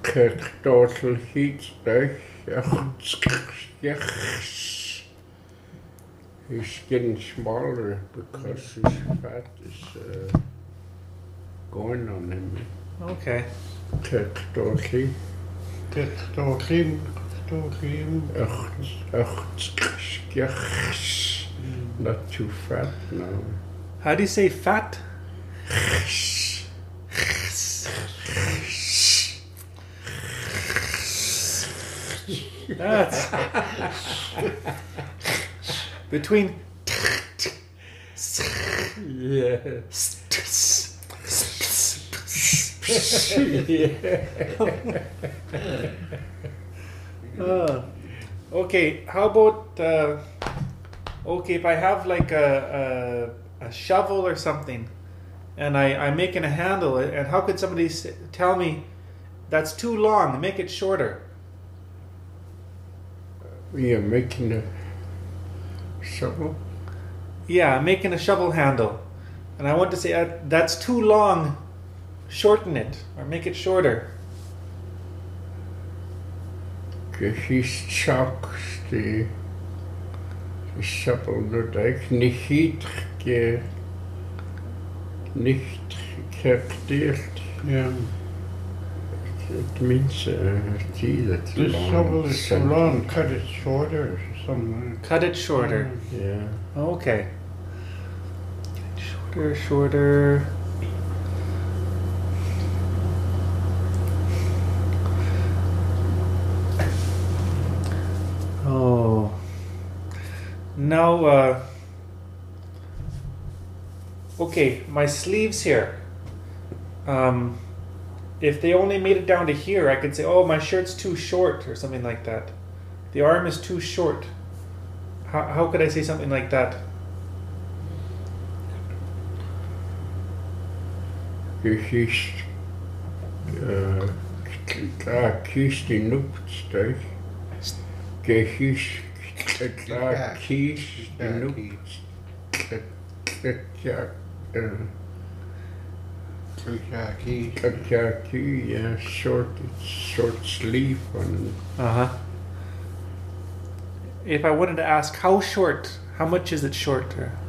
total heat he's getting smaller because his fat is going on him. Okay. Testosterone. Not too fat now. How do you say fat? That's between Yeah. Okay, how about okay, if I have like a shovel or something and I'm making a handle, and how could somebody tell me that's too long, make it shorter? You're making a shovel? Yeah, I'm making a shovel handle and I want to say that's too long, shorten it or make it shorter. He's chalks the shovel wird eigentlich nicht kartiert. Yeah. It means it's This shovel is too long, cut it shorter or something. Cut it shorter. Yeah. Okay. Shorter. Oh. Now, okay, my sleeves here. If they only made it down to here, I could say, oh, my shirt's too short or something like that. The arm is too short. How could I say something like that? Kies die noepsteug. Kies die noepsteug. Yeah, short sleeve one. If I wanted to ask how short, how much is it short?